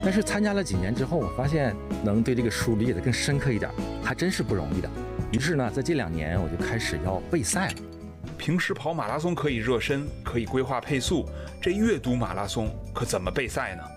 但是参加了几年之后，我发现能对这个书理解得更深刻一点，还真是不容易的。于是呢，在这2年我就开始要备赛了。 平时跑马拉松可以热身，可以规划配速，这阅读马拉松可怎么备赛呢？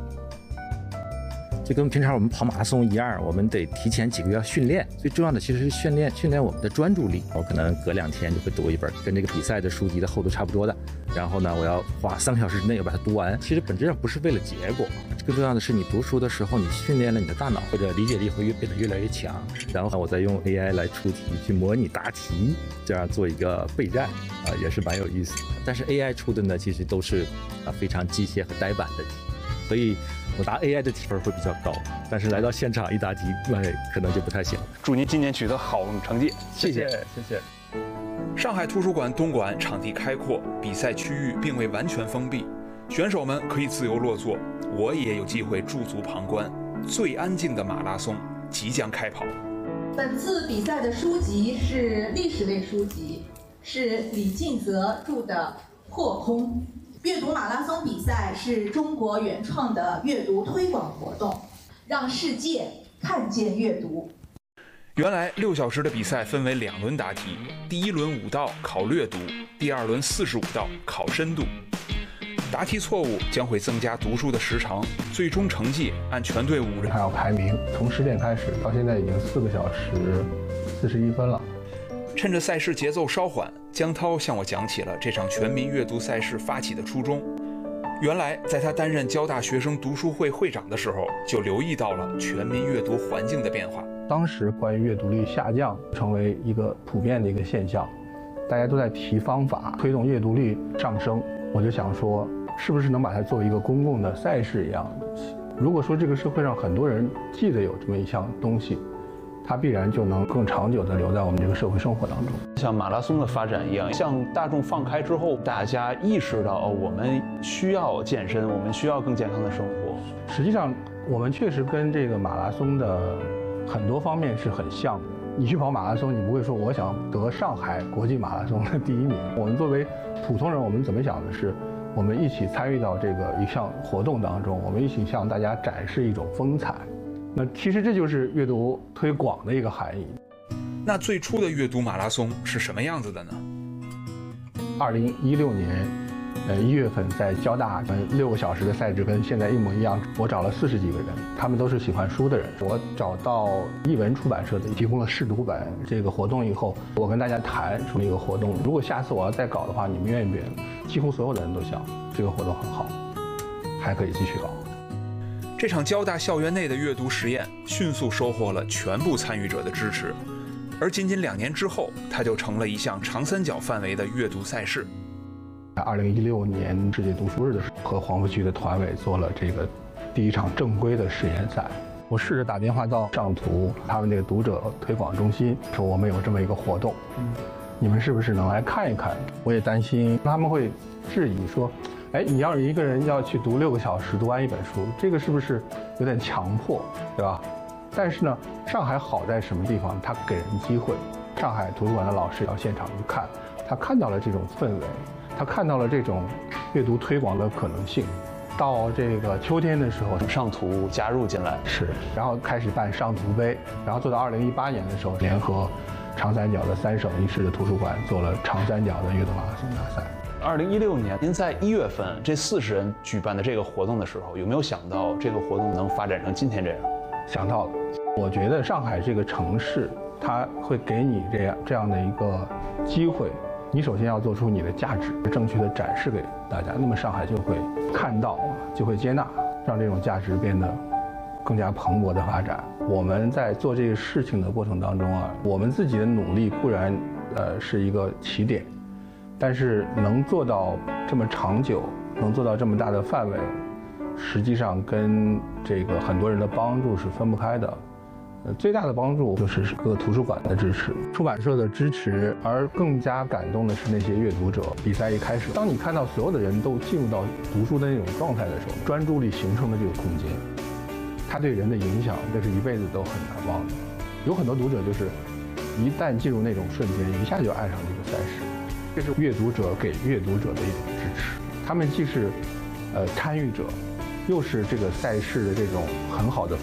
就跟平常我们跑马拉松一样，我们得提前几个月训练。最重要的其实是训练我们的专注力。我可能隔2天就会读一本跟这个比赛的书籍的厚度差不多的，然后呢，我要花3个小时之内要把它读完。其实本质上不是为了结果，更重要的是你读书的时候，你训练了你的大脑，或者理解力会变得越来越强。然后我再用 AI 来出题，去模拟答题，这样做一个备战也是蛮有意思的。但是 AI 出的呢，其实都是非常机械和呆板的题，所以我答 AI 的题分会比较高，但是来到现场一答题，可能就不太行。 祝您今年取得好成绩， 谢谢。 上海图书馆东馆场地开阔，比赛区域并未完全封闭，选手们可以自由落座，我也有机会驻足旁观。最安静的马拉松即将开跑。 本次比赛的书籍是历史类书籍，是李敬泽著的《破空》。阅读马拉松比赛是中国原创的阅读推广活动，让世界看见阅读。 原来6小时的比赛分为2轮答题，第1轮5道考略读，第2轮45道考深度。答题错误将会增加读书的时长，最终成绩按全队5人还要排名，从10点开始到现在已经4个小时41分了。 趁着赛事节奏稍缓，江涛向我讲起了这场全民阅读赛事发起的初衷。原来在他担任交大学生读书会会长的时候，就留意到了全民阅读环境的变化。 当时关于阅读率下降成为一个普遍的一个现象，大家都在提方法推动阅读率上升。我就想说，是不是能把它作为一个公共的赛事一样？如果说这个社会上很多人记得有这么一项东西，它必然就能更长久地留在我们这个社会生活当中。 像马拉松的发展一样，向大众放开之后，大家意识到我们需要健身，我们需要更健康的生活。 实际上，我们确实跟这个马拉松的很多方面是很像的。你去跑马拉松，你不会说我想得上海国际马拉松的第1名。我们作为普通人，我们怎么想的是，我们一起参与到这个一项活动当中，我们一起向大家展示一种风采。那其实这就是阅读推广的一个含义。 那最初的阅读马拉松是什么样子的呢 ？2016年1月份在交大，6个小时的赛制跟现在一模一样。我找了40几个人，他们都是喜欢书的人。我找到译文出版社的，提供了试读本。这个活动以后，我跟大家谈出一个活动，如果下次我要再搞的话，你们愿意不愿意？几乎所有的人都想这个活动很好，还可以继续搞。 这场交大校园内的阅读实验迅速收获了全部参与者的支持，而仅2年之后，它就成了一项长三角范围的阅读赛事。 2016年世界读书日的时候，和黄浦区的团委做了这个第1场正规的实验赛。我试着打电话到上图他们这个读者推广中心，说我们有这么一个活动，你们是不是能来看一看？我也担心他们会质疑说，你要是一个人要去读6个小时读完一本书，这个是不是有点强迫，对吧？但是呢，上海好在什么地方？它给人机会。上海图书馆的老师到现场去看，他看到了这种氛围，他看到了这种阅读推广的可能性。到这个秋天的时候， 上图加入进来， 是，然后开始办上图杯，然后做到2018年的时候，联合长三角的3省1市的图书馆做了长三角的阅读马拉松大赛。 2016年，您在1月份这40人举办的这个活动的时候，有没有想到这个活动能发展成今天这样？ 想到了，我觉得上海这个城市，它会给你这样的一个机会。你首先要做出你的价值，正确的展示给大家，那么上海就会看到，就会接纳，让这种价值变得更加蓬勃的发展。我们在做这个事情的过程当中我们自己的努力固然是一个起点，但是能做到这么长久，能做到这么大的范围，实际上跟这个很多人的帮助是分不开的。最大的帮助就是各个图书馆的支持，出版社的支持，而更加感动的是那些阅读者。比赛一开始，当你看到所有的人都进入到读书的那种状态的时候，专注力形成的这个空间，它对人的影响，这是一辈子都很难忘的。有很多读者就是一旦进入那种瞬间，一下就爱上这个赛事。这是阅读者给阅读者的一种支持，他们既是参与者， 又是这个赛事的这种很好的